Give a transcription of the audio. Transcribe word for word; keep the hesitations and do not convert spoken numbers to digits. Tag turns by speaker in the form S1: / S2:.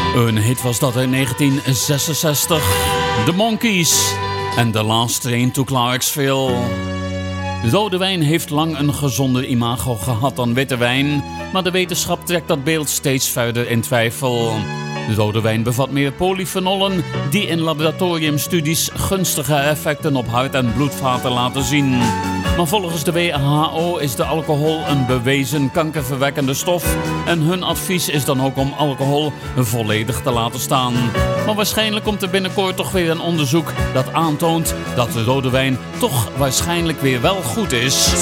S1: Een hit was dat in negentien zesenzestig. The Monkees en The Last Train to Clarksville. Rode wijn heeft lang een gezonder imago gehad dan witte wijn, maar de wetenschap trekt dat beeld steeds verder in twijfel. Rode wijn bevat meer polyfenolen die in laboratoriumstudies gunstige effecten op hart- en bloedvaten laten zien. Maar volgens de W H O is de alcohol een bewezen kankerverwekkende stof en hun advies is dan ook om alcohol volledig te laten staan. Maar waarschijnlijk komt er binnenkort toch weer een onderzoek dat aantoont dat de rode wijn toch waarschijnlijk weer wel goed is.